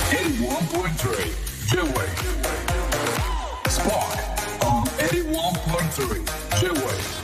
81.3 J-Wave Spark on 81.3 J-Wave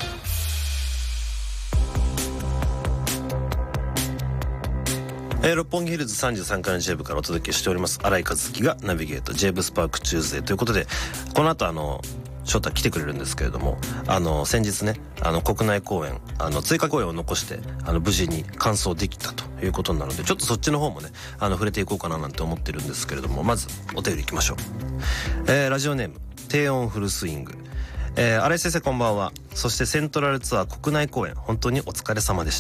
六本木ヒルズ33階の J 部からお届けしております新井和樹がナビゲート J 部スパークチューズデーということで、この後翔太来てくれるんですけれども、先日ね国内公演追加公演を残して無事に完走できたということなので、ちょっとそっちの方もね触れていこうかななんて思ってるんですけれども、まずお便りいきましょう。ラジオネーム低音フルスイング。新井先生こんばんは。そしてセントラルツアー国内公演本当にお疲れ様でした。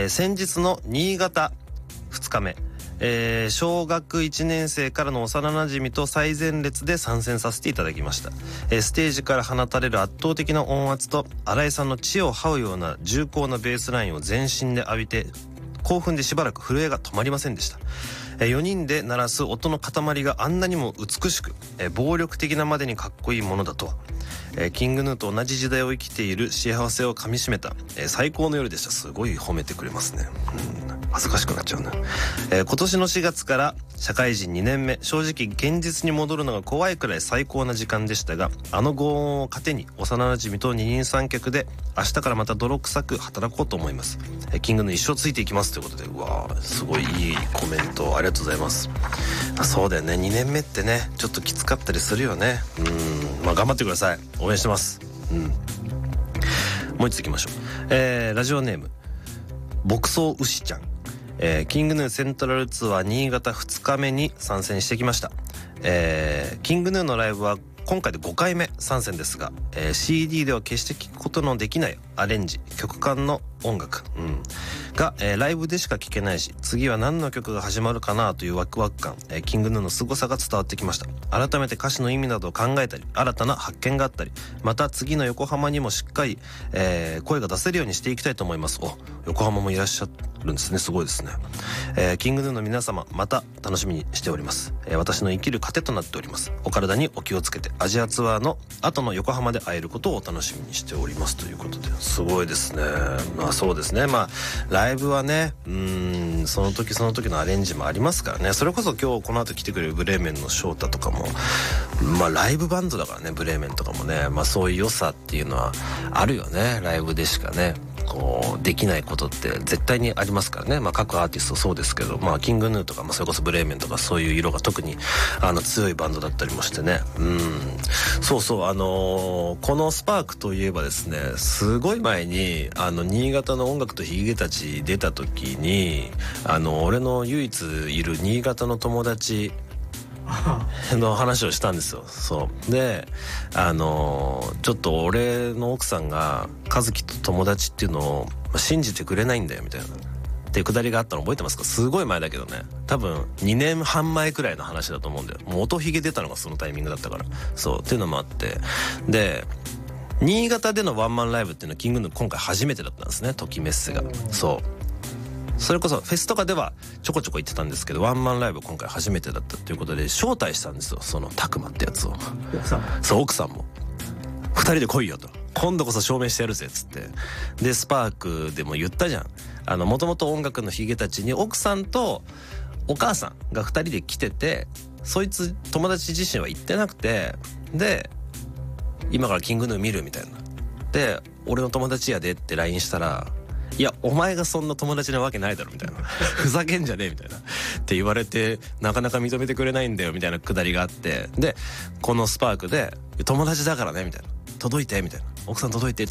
先日の新潟2日目、小学1年生からの幼馴染と最前列で参戦させていただきました。ステージから放たれる圧倒的な音圧と新井さんの地を這うような重厚なベースラインを全身で浴びて、興奮でしばらく震えが止まりませんでした。4人で鳴らす音の塊があんなにも美しく、暴力的なまでにかっこいいものだとは。キングヌーと同じ時代を生きている幸せをかみしめた、最高の夜でした。すごい褒めてくれますね。恥ずかしくなっちゃうな。今年の4月から社会人2年目、正直現実に戻るのが怖いくらい最高な時間でしたが、ご音を糧に幼馴染と二人三脚で明日からまた泥臭く働こうと思います。キングヌー一生ついていきますということで、うわーすごいいいコメントありがとうございます。そうだよね、2年目ってねちょっときつかったりするよね。頑張ってください。応援してます。もう一ついきましょう。ラジオネーム牧草牛ちゃん。キングヌーセントラルツアー新潟2日目に参戦してきました。キングヌーのライブは今回で5回目参戦ですが、CD では決して聴くことのできないアレンジ、曲間の音楽、が、ライブでしか聴けないし、次は何の曲が始まるかなというワクワク感、キングヌーの凄さが伝わってきました。改めて歌詞の意味などを考えたり、新たな発見があったり、また次の横浜にもしっかり、声が出せるようにしていきたいと思います。横浜もいらっしゃるんですね。すごいですね。キングヌーの皆様、また楽しみにしております。私の生きる糧となっております。お体にお気をつけて、アジアツアーの後の横浜で会えることをお楽しみにしておりますということで、すごいですね。そうですね。ライブはね、その時その時のアレンジもありますからね。それこそ今日この後来てくれるブレーメンの翔太とかも、ライブバンドだからね、ブレーメンとかもね、そういう良さっていうのはあるよね。ライブでしかねこうできないことって絶対にありますからね。各アーティストそうですけど、キングヌーとか、それこそブレーメンとかそういう色が特に強いバンドだったりもしてね。そうそう、このスパークといえばですね、すごい前に新潟の音楽とヒゲたち出た時に俺の唯一いる新潟の友達の話をしたんですよ。そうでちょっと俺の奥さんが和樹と友達っていうのを信じてくれないんだよみたいなっていうくだりがあったの覚えてますか？すごい前だけどね、多分2年半前くらいの話だと思うんだよ。もう音ヒゲ出たのがそのタイミングだったから。そうっていうのもあって、で新潟でのワンマンライブっていうのはキングヌー今回初めてだったんですね。トキメッセが。それこそフェスとかではちょこちょこ行ってたんですけど、ワンマンライブ今回初めてだったということで招待したんですよ、そのタクマってやつを。奥さんも2人で来いよと、今度こそ証明してやるぜっつって。でスパークでも言ったじゃん。もともと音楽のヒゲたちに奥さんとお母さんが2人で来てて、そいつ友達自身は行ってなくて、で今からキングヌー見るみたいな。で俺の友達やでって LINE したら、いやお前がそんな友達なわけないだろみたいなふざけんじゃねえみたいなって言われて、なかなか認めてくれないんだよみたいなくだりがあって、でこのスパークで友達だからねみたいな、届いてみたいな、奥さん届いて